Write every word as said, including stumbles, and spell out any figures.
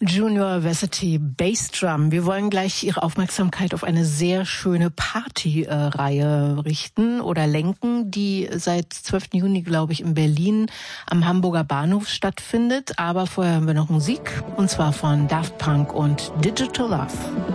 Junior Versity Bassdrum. Wir wollen gleich Ihre Aufmerksamkeit auf eine sehr schöne Partyreihe richten oder lenken, die seit zwölften Juni, glaube ich, in Berlin am Hamburger Bahnhof stattfindet. Aber vorher haben wir noch Musik, und zwar von Daft Punk und Digital Love.